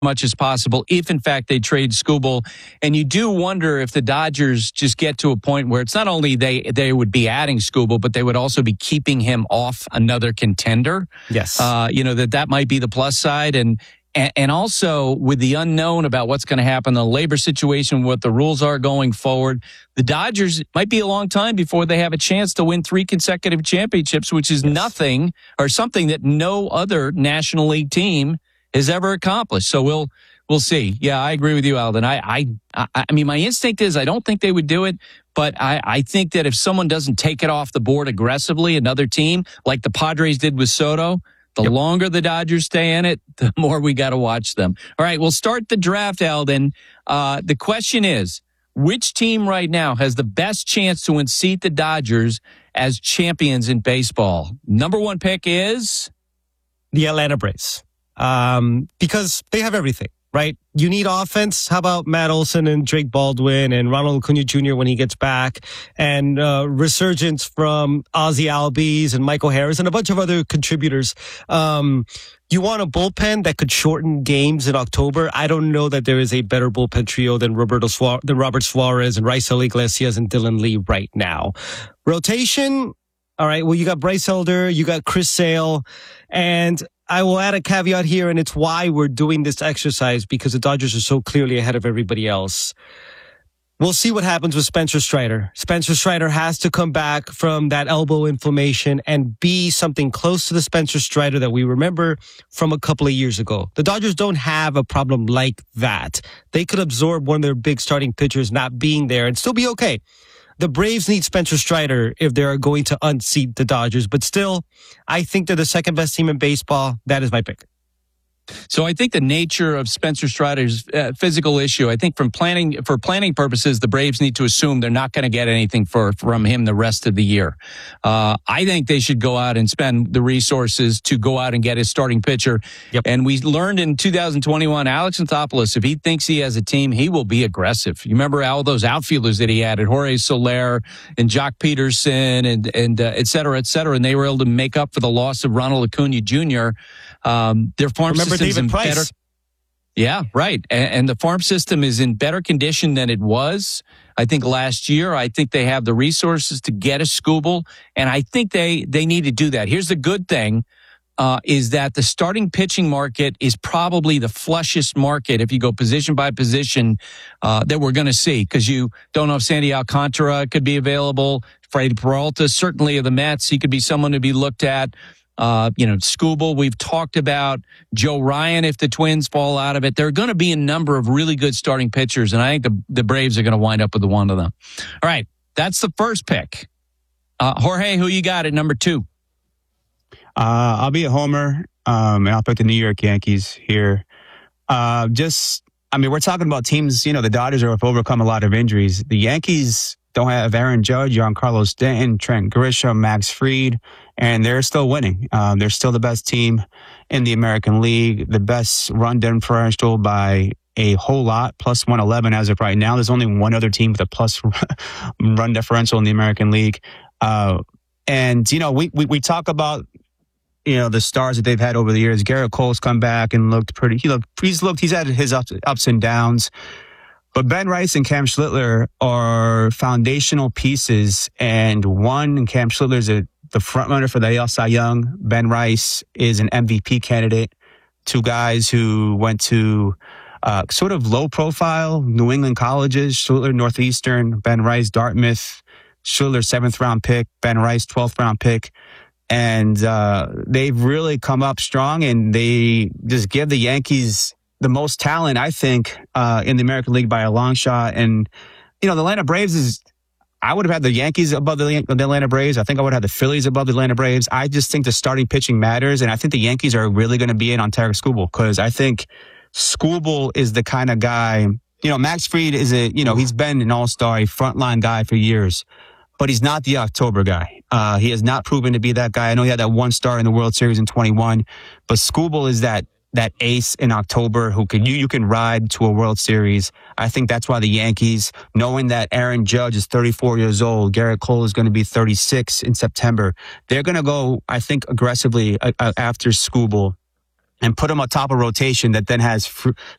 much as possible if in fact they trade Skubal. And you do wonder if the Dodgers just get to a point where it's not only they would be adding Skubal, but they would also be keeping him off another contender. Yes. That might be the plus side. And also with the unknown about what's going to happen, the labor situation, what the rules are going forward, the Dodgers might be a long time before they have a chance to win 3 consecutive championships, which is nothing or something that no other National League team has ever accomplished. So we'll see. Yeah, I agree with you, Alden. I mean, my instinct is I don't think they would do it, but I think that if someone doesn't take it off the board aggressively, another team like the Padres did with Soto, the longer the Dodgers stay in it, the more we got to watch them. All right, we'll start the draft, Alden. The question is, which team right now has the best chance to unseat the Dodgers as champions in baseball? Number 1 pick is? The Atlanta Braves. Because they have everything, right? You need offense. How about Matt Olson and Drake Baldwin and Ronald Acuna Jr. when he gets back, and resurgence from Ozzie Albies and Michael Harris and a bunch of other contributors. You want a bullpen that could shorten games in October. I don't know that there is a better bullpen trio than Robert Suarez and Raisel Iglesias and Dylan Lee right now. Rotation. All right. Well, you got Bryce Elder, you got Chris Sale, and I will add a caveat here, and it's why we're doing this exercise, because the Dodgers are so clearly ahead of everybody else. We'll see what happens with Spencer Strider. Spencer Strider has to come back from that elbow inflammation and be something close to the Spencer Strider that we remember from a couple of years ago. The Dodgers don't have a problem like that. They could absorb one of their big starting pitchers not being there and still be okay. The Braves need Spencer Strider if they are going to unseat the Dodgers. But still, I think they're the second best team in baseball. That is my pick. So I think the nature of Spencer Strider's physical issue, I think for planning purposes, the Braves need to assume they're not going to get anything from him the rest of the year. I think they should go out and spend the resources to go out and get his starting pitcher. Yep. And we learned in 2021, Alex Anthopoulos, if he thinks he has a team, he will be aggressive. You remember all those outfielders that he added, Jorge Soler and Jock Peterson and et cetera, and they were able to make up for the loss of Ronald Acuna Jr. Their farm system is in better. Yeah, right. And the farm system is in better condition than it was, I think, last year. I think they have the resources to get a Skubal, and I think they need to do that. Here's the good thing, is that the starting pitching market is probably the flushest market, if you go position by position, that we're going to see, because you don't know if Sandy Alcantara could be available. Freddie Peralta, certainly of the Mets, he could be someone to be looked at. Skubal, we've talked about Joe Ryan if the Twins fall out of it. There are going to be a number of really good starting pitchers, and I think the Braves are going to wind up with one of them. All right, that's the first pick. Jorge, who you got at number 2? I'll be a homer, and I'll pick the New York Yankees here. We're talking about teams, the Dodgers have overcome a lot of injuries. The Yankees don't have Aaron Judge, Giancarlo Stanton, Trent Grisham, Max Fried, and they're still winning. They're still the best team in the American League, the best run differential by a whole lot, plus 111 as of right now. There's only one other team with a plus run differential in the American League. We talk about, the stars that they've had over the years. Garrett Cole's come back and looked pretty. He's had his ups and downs. But Ben Rice and Cam Schlittler are foundational pieces, and Cam Schlittler's the front runner for the AL Cy Young. Ben Rice is an MVP candidate. 2 guys who went to sort of low-profile New England colleges. Schlittler, Northeastern. Ben Rice, Dartmouth. Schlittler, 7th-round pick. Ben Rice, 12th-round pick. And they've really come up strong, and they just give the Yankees the most talent, I think, in the American League by a long shot. And, the Atlanta Braves I would have had the Yankees above the Atlanta Braves. I think I would have the Phillies above the Atlanta Braves. I just think the starting pitching matters. And I think the Yankees are really going to be in on Tarik Skubal, because I think Skubal is the kind of guy, Max Fried is he's been an all-star, a frontline guy for years, but he's not the October guy. He has not proven to be that guy. I know he had that 1 star in the World Series in 21, but Skubal is that ace in October who you can ride to a World Series. I think that's why the Yankees, knowing that Aaron Judge is 34 years old, Garrett Cole is going to be 36 in September, they're going to go, I think, aggressively after Skubal and put him on top of rotation that then has